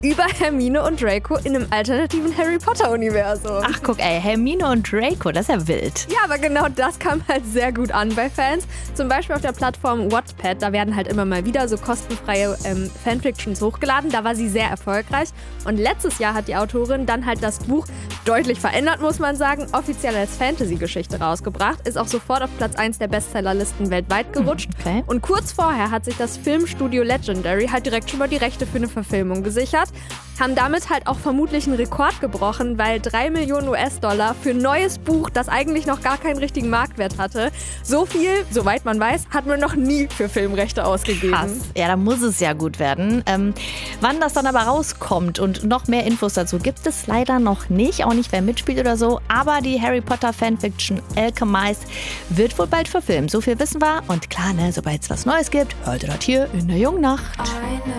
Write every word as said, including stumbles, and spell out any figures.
über Hermine und Draco in einem alternativen Harry-Potter-Universum. Ach, guck, ey, Hermine und Draco, das ist ja wild. Ja, aber genau das kam halt sehr gut an bei Fans. Zum Beispiel auf der Plattform Wattpad, da werden halt immer mal wieder so kostenfreie ähm, Fanfictions hochgeladen. Da war sie sehr erfolgreich. Und letztes Jahr hat die Autorin dann halt das Buch deutlich verändert, muss man sagen, offiziell als Fantasy-Geschichte rausgebracht. Ist auch sofort auf Platz eins der Bestsellerlisten weltweit gerutscht. Okay. Und kurz vorher hat sich das Filmstudio Legendary halt direkt schon mal die Rechte für eine Verfilmung gesichert. Haben damit halt auch vermutlich einen Rekord gebrochen, weil drei Millionen U S-Dollar für ein neues Buch, das eigentlich noch gar keinen richtigen Marktwert hatte. So viel, soweit man weiß, hat man noch nie für Filmrechte ausgegeben. Krass. Ja, da muss es ja gut werden. Ähm, wann das dann aber rauskommt und noch mehr Infos dazu gibt es leider noch nicht. Auch nicht, wer mitspielt oder so. Aber die Harry Potter Fanfiction Alchemist wird wohl bald verfilmt. So viel wissen wir. Und klar, ne, sobald es was Neues gibt, hört ihr das hier in der Jungen Nacht.